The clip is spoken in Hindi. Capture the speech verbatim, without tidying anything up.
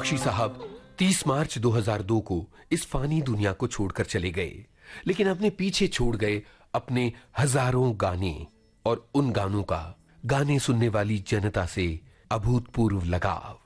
बख्शी साहब तीस मार्च दो हज़ार दो को इस फानी दुनिया को छोड़कर चले गए, लेकिन अपने पीछे छोड़ गए अपने हजारों गाने और उन गानों का गाने सुनने वाली जनता से अभूतपूर्व लगाव।